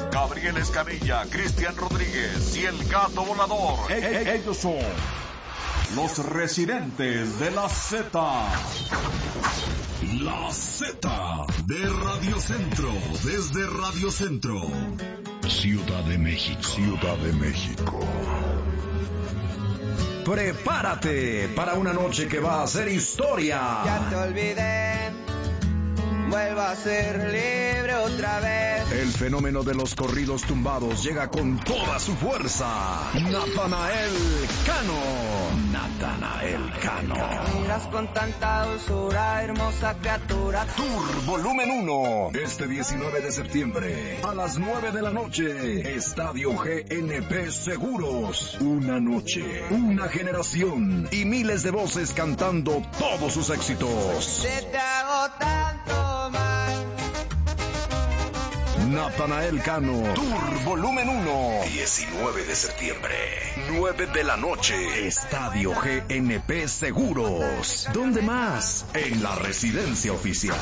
Gabriel Escamilla, Cristian Rodríguez y el Gato Volador. Ellos son los residentes de la Z. La Z de Radio Centro, desde Radio Centro. Ciudad de México. Ciudad de México. Prepárate para una noche que va a ser historia. Ya te olvidé, vuelvo a ser libre otra vez. El fenómeno de los corridos tumbados llega con toda su fuerza. Natanael Cano. Natanael Cano. Miras con tanta dulzura, hermosa criatura. Tour Volumen 1. Este 19 de septiembre, a las 9 de la noche. Estadio GNP Seguros. Una noche, una generación y miles de voces cantando todos sus éxitos. Te hago tanto mal. Natanael Cano, Tour Volumen 1, 19 de septiembre, 9 de la noche, Estadio GNP Seguros. ¿Dónde más? En la residencia oficial.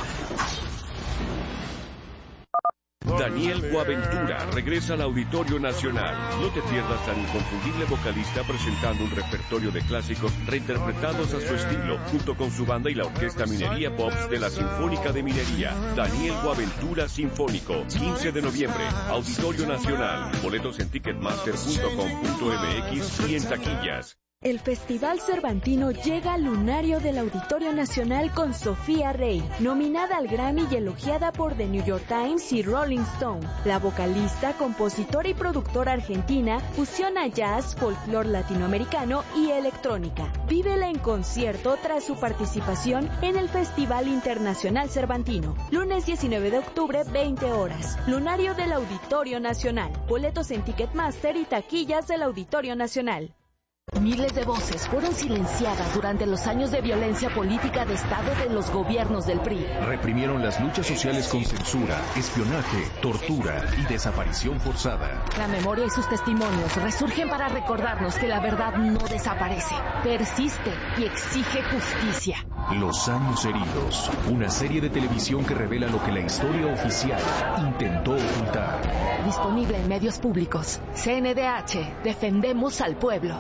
Daniel Boaventura regresa al Auditorio Nacional. No te pierdas al inconfundible vocalista presentando un repertorio de clásicos reinterpretados a su estilo, junto con su banda y la Orquesta Minería Pops de la Sinfónica de Minería. Daniel Boaventura Sinfónico, 15 de noviembre, Auditorio Nacional. Boletos en ticketmaster.com.mx y en taquillas. El Festival Cervantino llega al lunario del Auditorio Nacional con Sofía Rey, nominada al Grammy y elogiada por The New York Times y Rolling Stone. La vocalista, compositora y productora argentina fusiona jazz, folclore latinoamericano y electrónica. Vívela en concierto tras su participación en el Festival Internacional Cervantino. Lunes 19 de octubre, 20 horas. Lunario del Auditorio Nacional. Boletos en Ticketmaster y taquillas del Auditorio Nacional. Miles de voces fueron silenciadas durante los años de violencia política de Estado de los gobiernos del PRI. Reprimieron las luchas sociales con censura, espionaje, tortura y desaparición forzada. La memoria y sus testimonios resurgen para recordarnos que la verdad no desaparece, persiste y exige justicia. Los años heridos, una serie de televisión que revela lo que la historia oficial intentó ocultar. Disponible en medios públicos. CNDH, defendemos al pueblo.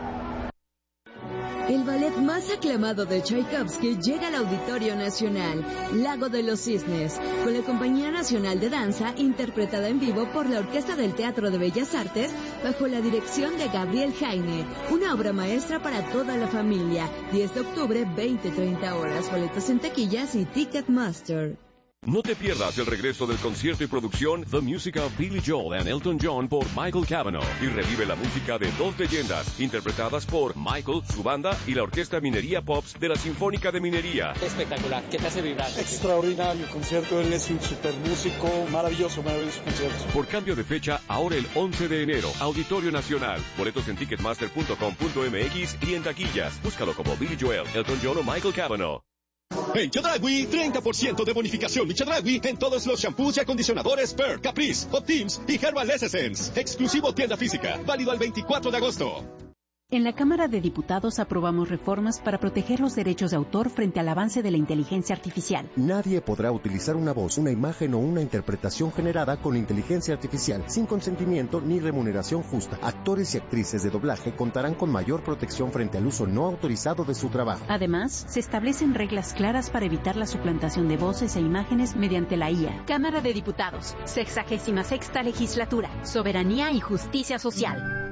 El ballet más aclamado de Tchaikovsky llega al Auditorio Nacional, Lago de los Cisnes, con la Compañía Nacional de Danza, interpretada en vivo por la Orquesta del Teatro de Bellas Artes, bajo la dirección de Gabriel Jaime. Una obra maestra para toda la familia. 10 de octubre, 20-30 horas. Boletos en taquillas y Ticketmaster. No te pierdas el regreso del concierto y producción The Music of Billy Joel and Elton John por Michael Cavanaugh y revive la música de dos leyendas interpretadas por Michael, su banda y la Orquesta Minería Pops de la Sinfónica de Minería. Espectacular, ¿qué te hace vibrar? Extraordinario concierto, él es un super músico, maravilloso concierto. Por cambio de fecha, ahora el 11 de enero, Auditorio Nacional. Boletos en ticketmaster.com.mx y en taquillas. Búscalo como Billy Joel, Elton John o Michael Cavanaugh. En Chedraui, 30% de bonificación de Chedraui en todos los shampoos y acondicionadores Per, Caprice, Optims y Herbal Essence. Exclusivo tienda física, válido al 24 de agosto. En la Cámara de Diputados aprobamos reformas para proteger los derechos de autor frente al avance de la inteligencia artificial. Nadie podrá utilizar una voz, una imagen o una interpretación generada con inteligencia artificial sin consentimiento ni remuneración justa. Actores y actrices de doblaje contarán con mayor protección frente al uso no autorizado de su trabajo. Además, se establecen reglas claras para evitar la suplantación de voces e imágenes mediante la IA. Cámara de Diputados, 66ª Legislatura, Soberanía y Justicia Social.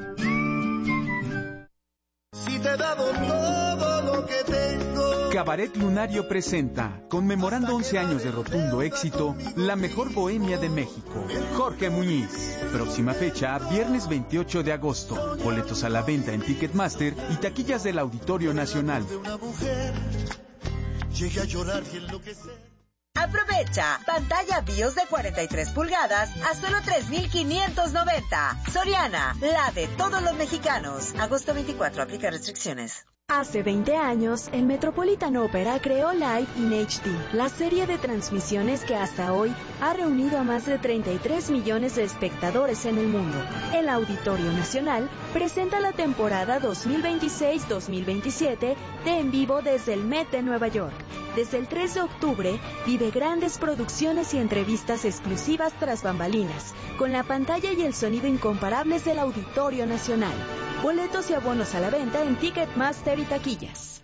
Si te he dado todo lo que tengo. Cabaret Lunario presenta, conmemorando 11 años de rotundo éxito, la mejor bohemia de México, Jorge Muñiz. Próxima fecha, viernes 28 de agosto. Boletos a la venta en Ticketmaster y taquillas del Auditorio Nacional. Llegué a llorar y enloquecer. Aprovecha, pantalla BIOS de 43 pulgadas a solo 3,590. Soriana, la de todos los mexicanos. Agosto 24, aplica restricciones. Hace 20 años, el Metropolitan Opera creó Live in HD, la serie de transmisiones que hasta hoy ha reunido a más de 33 millones de espectadores en el mundo. El Auditorio Nacional presenta la temporada 2026-2027 de En Vivo desde el Met de Nueva York. Desde el 3 de octubre, vive grandes producciones y entrevistas exclusivas tras bambalinas, con la pantalla y el sonido incomparables del Auditorio Nacional. Boletos y abonos a la venta en Ticketmaster y taquillas.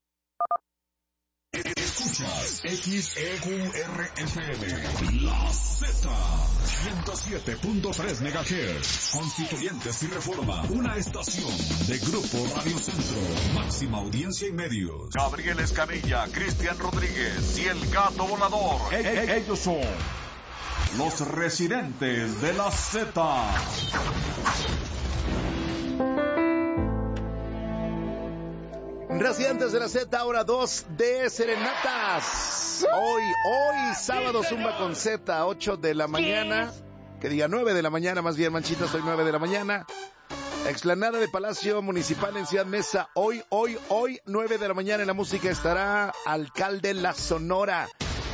Escuchas XEQRFM, La Z, 107.3 MHz, Constituyentes y Reforma, una estación de Grupo Radio Centro, máxima audiencia y medios. Gabriel Escamilla, Cristian Rodríguez y el Gato Volador. Ellos son los residentes de La Z. Residentes de la Z, hora 2 de serenatas. Hoy, sábado, Zumba con Z, 8 de la mañana. Que diga 9 de la mañana, más bien, manchitas, hoy 9 de la mañana. Explanada de Palacio Municipal en Ciudad Meza. Hoy, 9 de la mañana en la música estará Alcalde La Sonora.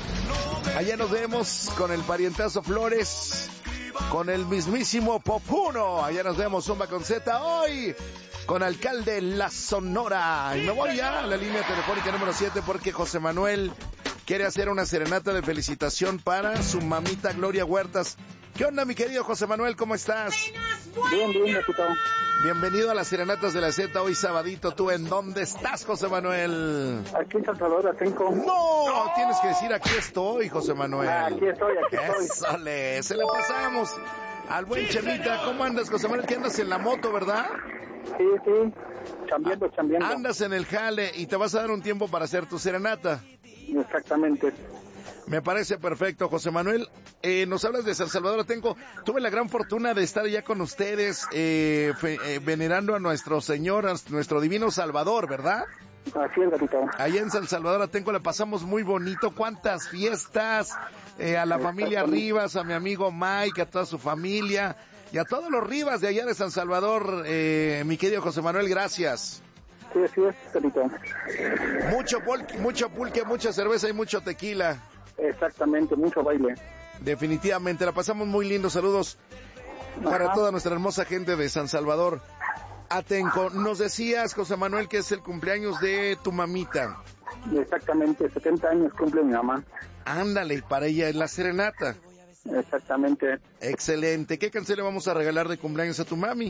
Allá nos vemos con el parientazo Flores, con el mismísimo Popuno. Allá nos vemos, Zumba con Z, hoy con Alcalde La Sonora. Y me voy ya a la línea telefónica número 7 porque José Manuel quiere hacer una serenata de felicitación para su mamita Gloria Huertas. ¿Qué onda, mi querido José Manuel? ¿Cómo estás? Bien, reputado. Bienvenido a las serenatas de la Z, hoy sabadito. ¿Tú en dónde estás, José Manuel? Aquí en San Salvador Atenco. No, tienes que decir aquí estoy, José Manuel. Aquí estoy. Ésale, se le pasamos al buen Chemita. ¿Cómo andas, José Manuel? ¿Qué andas en la moto, verdad? Sí, chambeando. Andas en el jale y te vas a dar un tiempo para hacer tu serenata. Exactamente. Me parece perfecto, José Manuel. Nos hablas de San Salvador Atenco. Tuve la gran fortuna de estar ya con ustedes venerando a nuestro Señor, a nuestro divino Salvador, ¿verdad? Así es, capitán. Allá en San Salvador Atenco la pasamos muy bonito. ¿Cuántas fiestas? A la familia Rivas, a mi amigo Mike, a toda su familia y a todos los Rivas de allá de San Salvador, mi querido José Manuel, gracias. Sí, así es, capitán. Mucho pulque, mucha cerveza y mucho tequila. Exactamente, mucho baile. Definitivamente, la pasamos muy lindo. Saludos para toda nuestra hermosa gente de San Salvador Atenco. Nos decías, José Manuel, que es el cumpleaños de tu mamita. Exactamente, 70 años cumple mi mamá. Ándale, para ella es la serenata. Exactamente. Excelente. ¿Qué canción le vamos a regalar de cumpleaños a tu mami?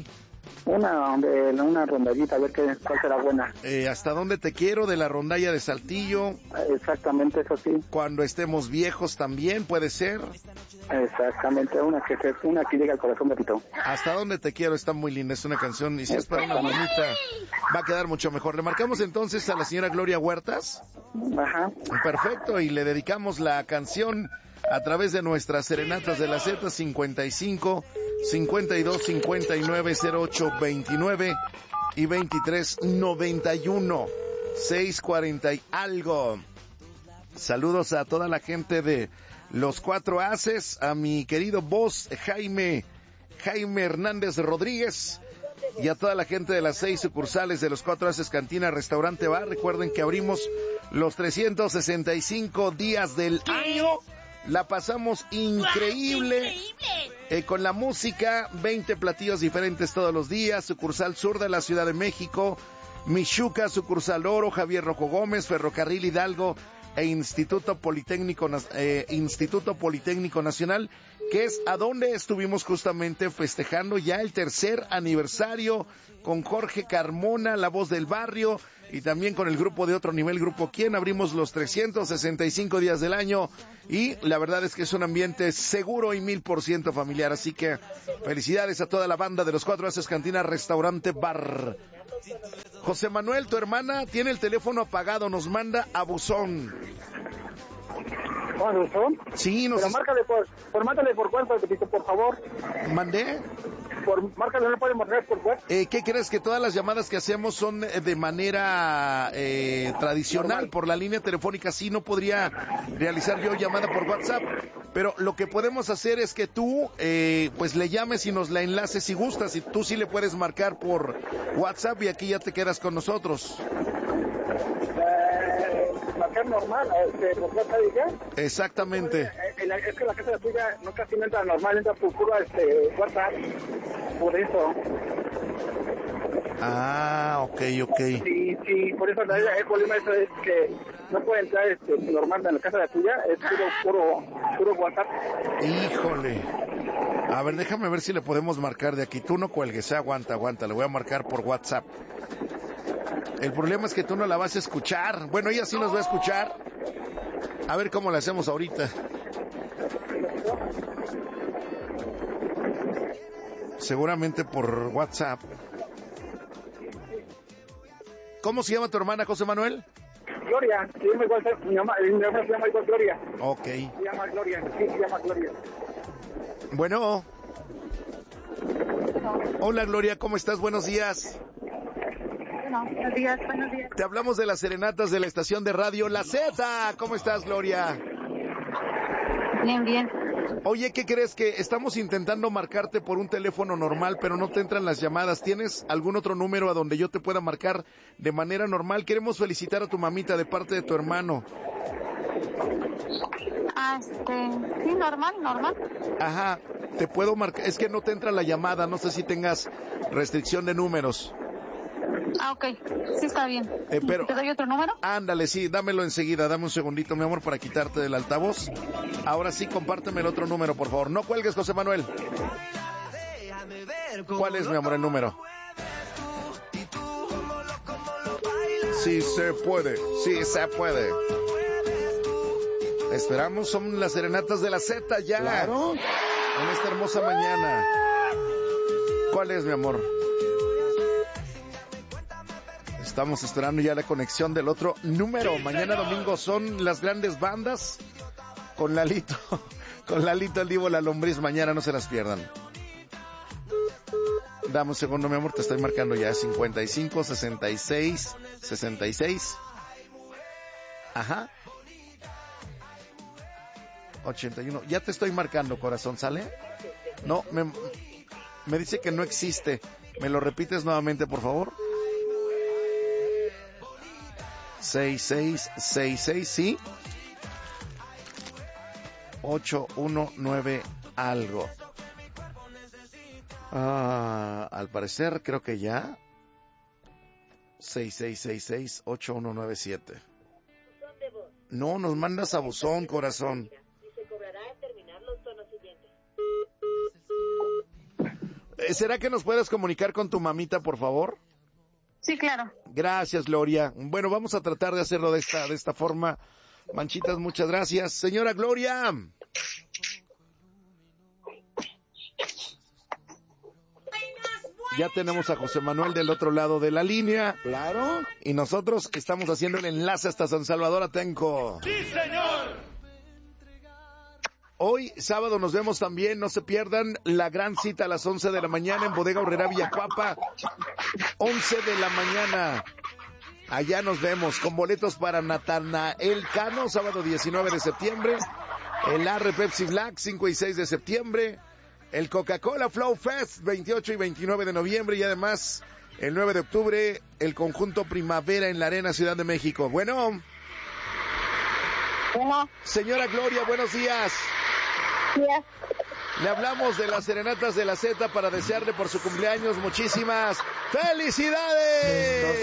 Una rondallita, a ver cuál será buena. ¿Hasta dónde te quiero? De la rondalla de Saltillo. Exactamente, eso sí. Cuando estemos viejos también, puede ser. Exactamente, una que llega al corazón, capitán. Hasta dónde te quiero, está muy linda, es una canción, y si es para una mamita, va a quedar mucho mejor. Le marcamos entonces a la señora Gloria Huertas. Ajá. Perfecto, y le dedicamos la canción a través de nuestras serenatas de la Z, 55 52 59 08 29 y 23 91 640 y algo. Saludos a toda la gente de Los Cuatro Haces, a mi querido boss Jaime Hernández Rodríguez y a toda la gente de las 6 sucursales de Los Cuatro Haces, cantina, restaurante, bar. Recuerden que abrimos los 365 días del año. La pasamos increíble. Con la música, 20 platillos diferentes todos los días. Sucursal sur de la Ciudad de México, Michuca, sucursal Oro, Javier Rojo Gómez, Ferrocarril Hidalgo e Instituto Politécnico Nacional, que es a donde estuvimos justamente festejando ya el 3er aniversario con Jorge Carmona, la voz del barrio, y también con el grupo de Otro Nivel, Grupo Quién. Abrimos los 365 días del año y la verdad es que es un ambiente seguro y 1000% familiar, así que felicidades a toda la banda de Los Cuatro Haces, cantina, restaurante, bar. José Manuel, tu hermana tiene el teléfono apagado, nos manda a buzón. ¿A buzón? Sí, pero márcale por WhatsApp, por favor. ¿Mandé? Márcale, no puede marcar por WhatsApp. ¿Qué crees? Que todas las llamadas que hacemos son de manera tradicional, normal. Por la línea telefónica sí no podría realizar yo llamada por WhatsApp, pero lo que podemos hacer es que tú pues le llames y nos la enlaces si gustas, y tú sí le puedes marcar por WhatsApp y aquí ya te quedas con nosotros. Marcar normal, por WhatsApp y ya. Exactamente. Es que la casa de tuya no casi no entra normal, entra por puro WhatsApp, por eso. Ah, ok. Sí, por eso el problema es que no puede entrar normal en la casa de la tuya, es puro WhatsApp. Híjole. A ver, déjame ver si le podemos marcar de aquí. Tú no cuelgues, aguanta, le voy a marcar por WhatsApp. El problema es que tú no la vas a escuchar. Bueno, ella sí nos va a escuchar. A ver cómo la hacemos ahorita. Seguramente por WhatsApp. ¿Cómo se llama tu hermana, José Manuel? Gloria, se llama igual, mi mamá se llama igual Gloria. Ok. Se llama Gloria, sí, se llama Gloria. Bueno. Hola, Gloria, ¿cómo estás? Buenos días. Buenos días. Te hablamos de las serenatas de la estación de radio La Z. ¿Cómo estás, Gloria? Bien. Oye, ¿qué crees? Que estamos intentando marcarte por un teléfono normal, pero no te entran las llamadas. ¿Tienes algún otro número a donde yo te pueda marcar de manera normal? Queremos felicitar a tu mamita de parte de tu hermano. Sí, normal. Ajá, te puedo marcar. Es que no te entra la llamada, no sé si tengas restricción de números. Ok, sí está bien. Pero, ¿te doy otro número? Ándale, sí, dámelo enseguida, dame un segundito, mi amor, para quitarte del altavoz. Ahora sí, compárteme el otro número, por favor. No cuelgues, José Manuel. ¿Cuál es, mi amor, el número? Sí se puede. Esperamos, son las serenatas de la Z ya. Claro. En esta hermosa mañana. ¿Cuál es, mi amor? Estamos esperando ya la conexión del otro número. Mañana domingo son las grandes bandas con Lalito el Divo, la Lombriz. Mañana no se las pierdan. Dame un segundo, mi amor, te estoy marcando ya. 55 66 66. Ajá. 81. Ya te estoy marcando, corazón, ¿sale? No, me dice que no existe. ¿Me lo repites nuevamente, por favor? 6666, ¿sí? 819 algo. Al parecer creo que ya. 6666-8197. No, nos mandas a buzón, corazón. ¿Será que nos puedes comunicar con tu mamita, por favor? Sí, claro. Gracias, Gloria. Bueno, vamos a tratar de hacerlo de esta forma. Manchitas, muchas gracias. Señora Gloria. Ya tenemos a José Manuel del otro lado de la línea. Claro. Y nosotros estamos haciendo el enlace hasta San Salvador Atenco. ¡Sí, señor! Hoy, sábado, nos vemos también. No se pierdan la gran cita a las 11 de la mañana en Bodega Aurrera Villacuapa. 11 de la mañana. Allá nos vemos con boletos para Natanael Cano, sábado 19 de septiembre. El Arre Pepsi Black, 5 y 6 de septiembre. El Coca-Cola Flow Fest, 28 y 29 de noviembre. Y además, el 9 de octubre, el conjunto Primavera en la Arena Ciudad de México. Bueno. Señora Gloria, buenos días. Le hablamos de las serenatas de la Z para desearle por su cumpleaños muchísimas felicidades.